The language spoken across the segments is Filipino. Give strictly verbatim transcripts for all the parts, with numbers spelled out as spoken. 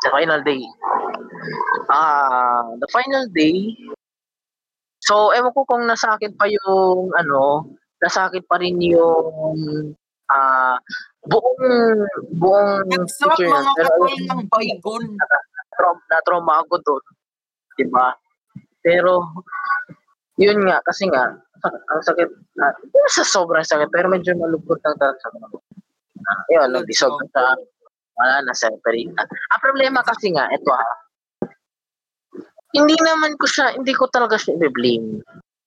the final day. Ah, the final day. So, ewan ko kung nasa akin pa yung ano, nasa akin pa rin yung ah buong buong Nag-swap picture yan. mga Pero katol yung ng baygon. na- na-trauma ako doon, 'di ba? Pero yun nga kasi nga sa- ang sakit na sa sobrang sakit pero medyo malungkot lang talaga sa mga. Yun, nag-dissolve na siya. Wala na, separate na. Ang problema kasi nga, ito ha, hindi naman ko siya, hindi ko talaga siya i-blame.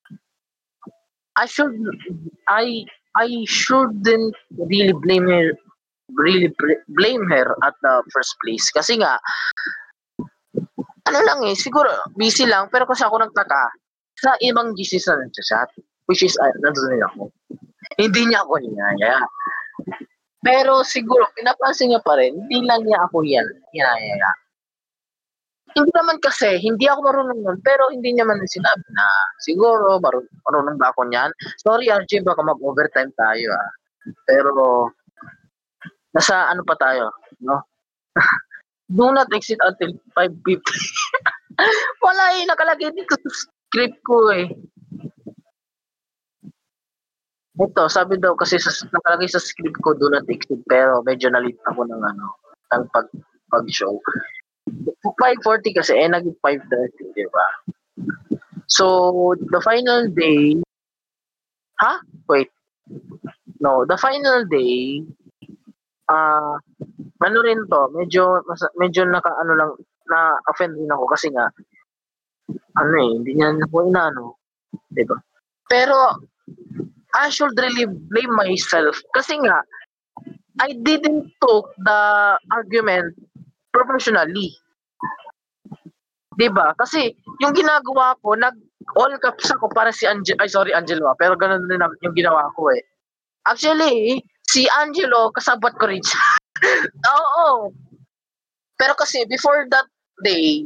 I should, I, I shouldn't really blame her, really bl- blame her at the first place. Kasi nga, ano lang eh, siguro, busy lang, pero kasi ako nagtaka, sa ibang G C na nagsasat, which is, uh, nandun rin ako. Hindi niya ako niyaya. Pero siguro, pinapansin niya pa rin, hindi lang niya ako yan, hinayaya. Hindi naman kasi, hindi ako marunong nun, pero hindi niya man sinabi na, siguro, marunong, marunong ba ako niyan? Sorry, R J, baka mag-overtime tayo, ah. Pero, nasa ano pa tayo, no? Do not exit until five fifty. Wala eh, nakalagay dito sa script ko eh. Ito, sabi daw kasi sa, nakalagay sa script ko, do not exit, pero medyo nalit ako ng ano, ng pag, pag-show. five forty kasi, eh, naging five thirty, di ba? So, the final day, ha? Wait. No, the final day, ah, uh, ano rin to, medyo, medyo naka, ano lang, na-offend din ako kasi nga, ano eh, hindi niya ako inaano, di ba? Pero, I should really blame myself kasi nga, I didn't took the argument professionally. Diba? Kasi yung ginagawa ko, nag all caps ako para si Angelo, ay sorry Angelo, pero ganun din yung ginawa ko eh. Actually, si Angelo, kasabot ko rin siya. Oo. Pero kasi before that day,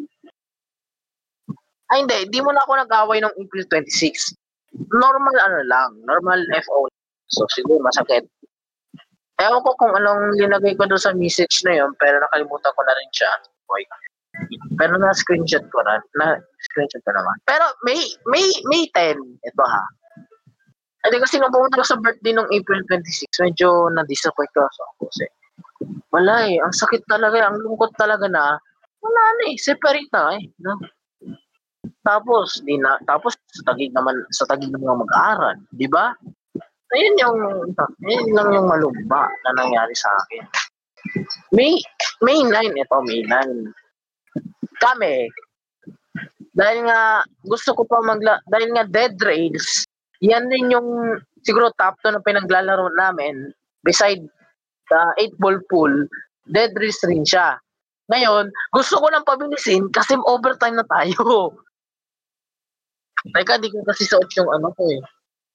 ay hindi, di mo na ako nag-away ng April twenty-six. Normal ano lang, normal F O. So siguro masakit. Ewan ko kung anong linagay ko doon sa message na yun, pero nakalimutan ko na rin siya. Boy. Pero na-screenshot ko na, na-screenshot ko naman. Pero May, May, May ten, ito ha. Hindi kasi nung pumunta ko sa birthday nung April twenty-six, medyo na-disappoint ko sa ako kasi. Wala eh, ang sakit talaga, ang lungkot talaga na, wala na eh, separate na eh. No? Tapos, di na, tapos sa tagig naman, sa tagig ng mga mag-aaral, di ba? Ayun yung, ayun lang yung malumba na nangyari sa akin. May, May nine, ito, May nine. Kami, dahil nga gusto ko pa magla dahil nga Dead Rails, yan din yung siguro top two na pinaglalaro namin beside the eight ball pool, Dead Rails rin siya. Ngayon, gusto ko lang pabilisin kasi overtime na tayo. Teka, di ko kasi suot yung ano ko eh.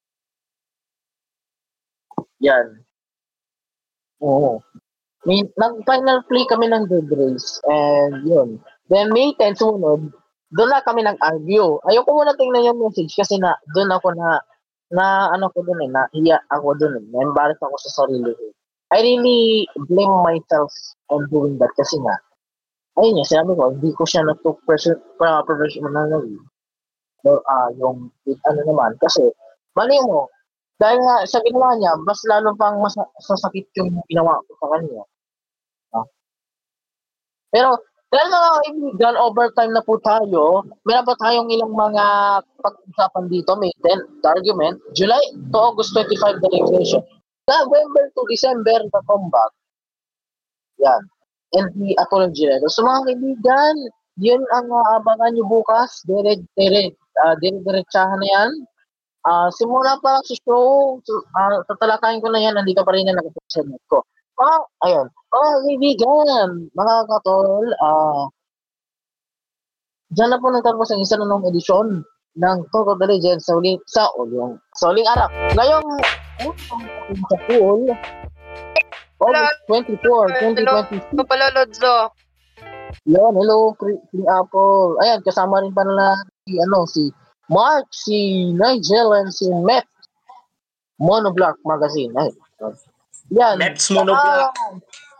Yan. Oo. May, nag-final play kami ng Dead Rails and yun. Then May ten, sumunod, doon na kami nag-argue. Ayoko muna tingnan yung message kasi na doon ako na na ano ko doon eh, na hiya ako doon eh. Na-embarrass ako sa sarili ko. I really blame myself on doing that kasi nga, ayun nga, sinabi ko, hindi ko siya na-took person, uh, professionally. So, uh, yung, ano naman, kasi, mali mo, dahil nga sa ginawa niya, mas lalo pang mas sasakit yung ginawa ko sa kanya. Uh, pero, dahil mga kaibigan, overtime na po tayo, meron pa tayong ilang mga pag-usapan dito, may ten, the argument, July to August twenty-five, the regulation. November to December, the comeback. Yan. And the apology letter. So mga kaibigan, yun ang aabangan nyo bukas. Dire, dire, uh, dire-diretsahan na yan. Uh, simula pa sa show, uh, tatalakayin ko na yan, nandito pa rin na nag-present ko. Oh, ayun. Oh, kaibigan, mga katol, ah, uh, dyan na po nagtapos ang isa na nung edisyon ng Talk of the Legends sa uling, sa uling, sa uling araw. Ngayong, oh, sa pool, August twenty-fourth, twenty twenty-six. Hello, pala, Lodzo. Yan, hello, King Apple. Ayan, kasama rin pa na si, ano, si Mark, si Nigel, and si Matt. Monoblock Magazine. Ay, yan. Mets Monoblock.